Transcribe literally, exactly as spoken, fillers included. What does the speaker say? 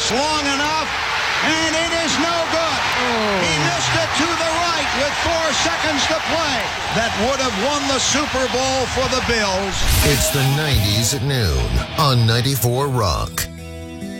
It's long enough, and it is no good. Oh. He missed it to the right with four seconds to play. That would have won the Super Bowl for the Bills. It's the nineties at noon on ninety-four Rock.